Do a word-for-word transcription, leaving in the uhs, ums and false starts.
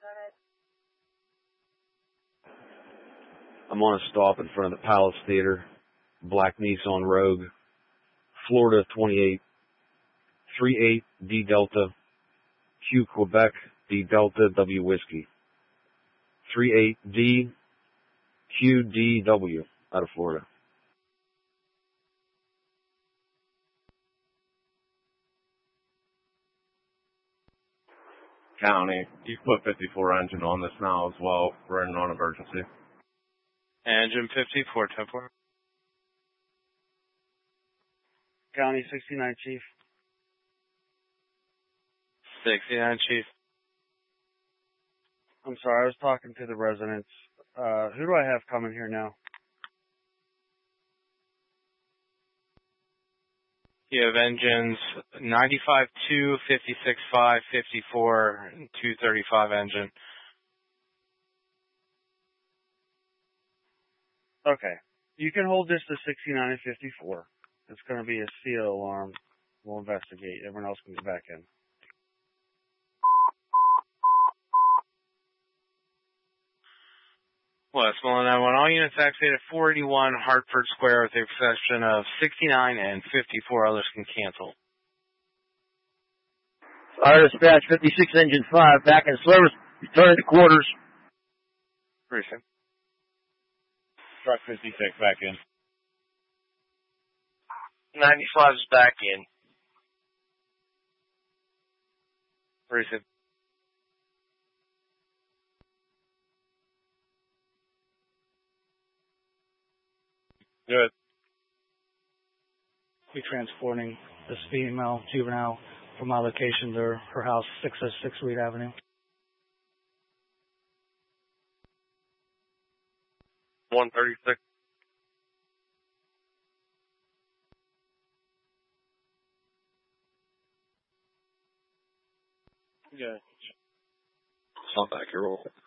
I'm on a stop in front of the Palace Theater, black Nissan Rogue, Florida twenty-eight, three eight D Delta, Q Quebec, D Delta W Whiskey, three eight D Q D W out of Florida. County, you put fifty-four engine on this now as well. We're in non-emergency. Engine fifty-four, ten four. County sixty-nine, Chief. sixty-nine, Chief. I'm sorry, I was talking to the residents. Uh, who do I have coming here now? You have engines ninety-five two, fifty-six five, fifty-four, and two thirty-five engine. Okay. You can hold this to sixty-nine and fifty-four. It's going to be a C O alarm. We'll investigate. Everyone else can get back in. Westmoreland nine one, all units activated at four eighty-one Hartford Square with the exception of sixty-nine and fifty-four. Others can cancel. Fire dispatch fifty-six engine five back in service. Return to quarters. Precinct. Truck fifty-six back in. ninety-five is back in. Precinct. Good. We're transporting this female juvenile from our location to her house, six oh six Reed Avenue. one thirty-six. Yeah. Stop back here, roll.